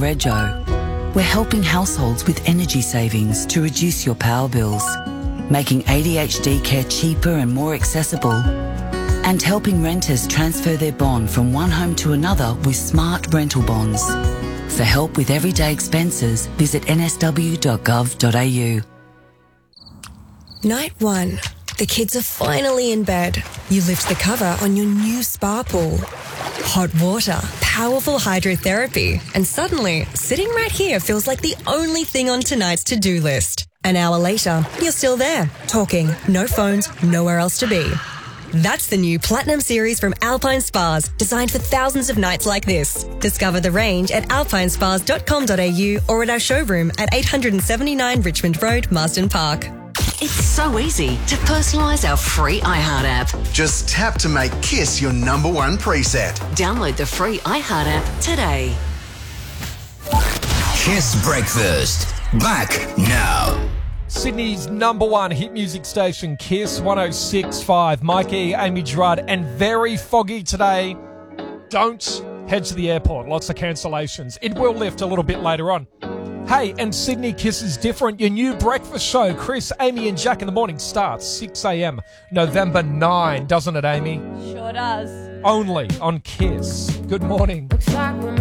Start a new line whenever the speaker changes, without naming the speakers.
Rego. We're helping households with energy savings to reduce your power bills, making ADHD care cheaper and more accessible, and helping renters transfer their bond from one home to another with smart rental bonds. For help with everyday expenses, visit nsw.gov.au.
Night 1. The kids are finally in bed. You lift the cover on your new spa pool. Hot water, powerful hydrotherapy, and suddenly, sitting right here feels like the only thing on tonight's to-do list. An hour later, you're still there, talking, no phones, nowhere else to be. That's the new Platinum Series from Alpine Spas, designed for thousands of nights like this. Discover the range at alpinespas.com.au or at our showroom at 879 Richmond Road, Marsden Park.
It's so easy to personalise our free iHeart app.
Just tap to make Kiss your number one preset.
Download the free iHeart app today.
Kiss Breakfast. Back now.
Sydney's number one hit music station, Kiss 106.5. Mikey, Amy Gerard, and very foggy today. Don't head to the airport. Lots of cancellations. It will lift a little bit later on. Hey, and Sydney Kiss is different. Your new breakfast show, Chris, Amy and Jack in the morning, starts 6 a.m. November 9, doesn't it, Amy?
Sure does.
Only on Kiss. Good morning.
Looks like we're